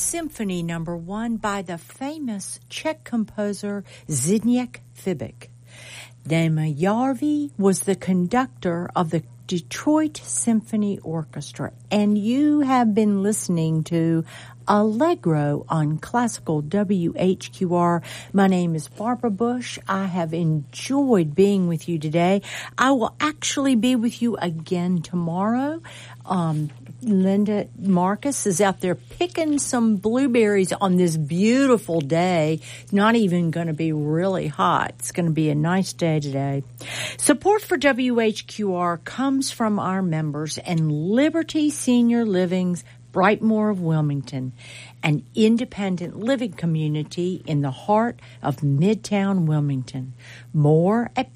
Symphony No. 1 by the famous Czech composer Zdeněk Fibik. Dima Jarvi was the conductor of the Detroit Symphony Orchestra, and you have been listening to Allegro on Classical WHQR. My name is Barbara Bush. I have enjoyed being with you today. I will actually be with you again tomorrow. Linda Marcus is out there picking some blueberries on this beautiful day. It's not even going to be really hot. It's going to be a nice day today. Support for WHQR comes from our members and Liberty Senior Living's Brightmoor of Wilmington, an independent living community in the heart of Midtown Wilmington. More at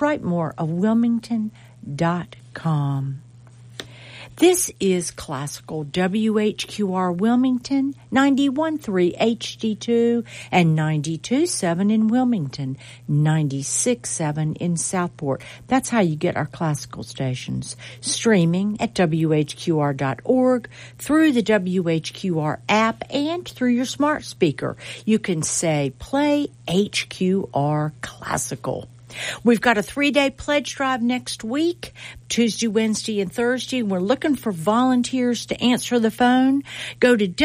brightmoorofwilmington.com. This is Classical WHQR Wilmington, 91.3 HD2 and 92.7 in Wilmington, 96.7 in Southport. That's how you get our classical stations. Streaming at WHQR.org, through the WHQR app, and through your smart speaker. You can say, play HQR Classical. We've got a 3-day pledge drive next week, Tuesday, Wednesday, and Thursday. We're looking for volunteers to answer the phone. Go to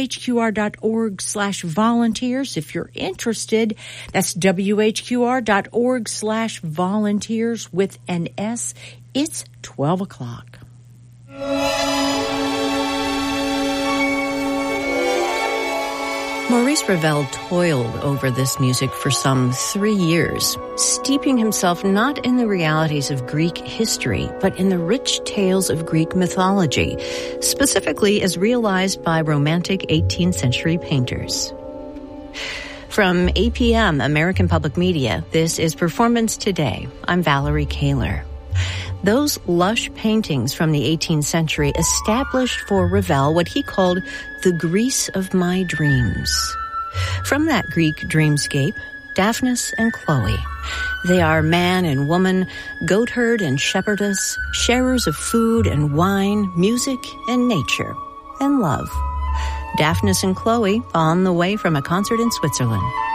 WHQR.org/volunteers if you're interested. That's WHQR.org/volunteers with an S. It's 12 o'clock. Maurice Ravel toiled over this music for some 3 years, steeping himself not in the realities of Greek history, but in the rich tales of Greek mythology, specifically as realized by romantic 18th century painters. From APM, American Public Media, this is Performance Today. I'm Valerie Kaler. Those lush paintings from the 18th century established for Ravel what he called the Greece of my dreams. From that Greek dreamscape, Daphnis and Chloe. They are man and woman, goatherd and shepherdess, sharers of food and wine, music and nature, and love. Daphnis and Chloe on the way from a concert in Switzerland.